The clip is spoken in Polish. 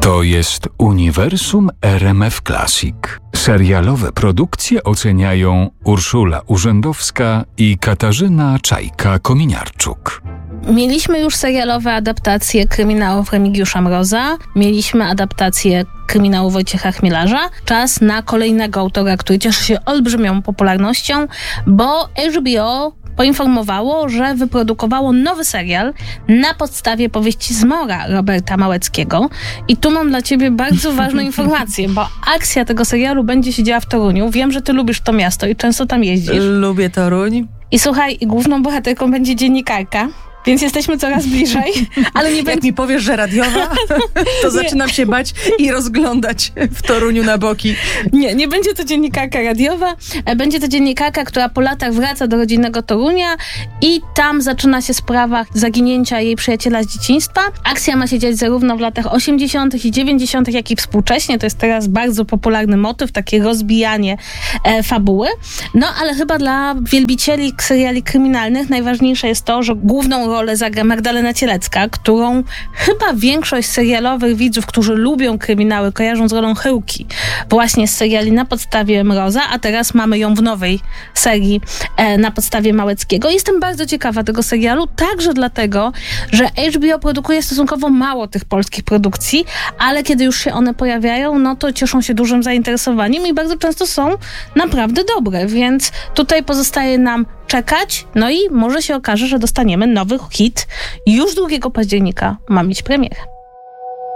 To jest uniwersum RMF Classic. Serialowe produkcje oceniają Urszula Urzędowska i Katarzyna Czajka-Kominiarczuk. Mieliśmy już serialowe adaptacje kryminałów Remigiusza Mroza, mieliśmy adaptację kryminału Wojciecha Chmielarza. Czas na kolejnego autora, który cieszy się olbrzymią popularnością, bo HBO poinformowało, że wyprodukowało nowy serial na podstawie powieści Zmora Roberta Małeckiego. I tu mam dla ciebie bardzo ważną informację, bo akcja tego serialu będzie się działa w Toruniu. Wiem, że ty lubisz to miasto i często tam jeździsz. Lubię Toruń. I słuchaj, główną bohaterką będzie dziennikarka, więc jesteśmy coraz bliżej, ale nie Jak mi powiesz, że radiowa, to zaczynam się bać i rozglądać w Toruniu na boki. Nie będzie to dziennikarka radiowa, będzie to dziennikarka, która po latach wraca do rodzinnego Torunia i tam zaczyna się sprawa zaginięcia jej przyjaciela z dzieciństwa. Akcja ma się dziać zarówno w latach 80. i 90., jak i współcześnie. To jest teraz bardzo popularny motyw, takie rozbijanie fabuły. No, ale chyba dla wielbicieli seriali kryminalnych najważniejsze jest to, że główną rolę zagra Magdalena Cielecka, którą chyba większość serialowych widzów, którzy lubią kryminały, kojarzą z rolą Chyłki, właśnie z seriali na podstawie Mroza, a teraz mamy ją w nowej serii na podstawie Małeckiego. Jestem bardzo ciekawa tego serialu, także dlatego, że HBO produkuje stosunkowo mało tych polskich produkcji, ale kiedy już się one pojawiają, no to cieszą się dużym zainteresowaniem i bardzo często są naprawdę dobre, więc tutaj pozostaje nam czekać, no i może się okaże, że dostaniemy nowy hit. Już 2 października ma mieć premierę.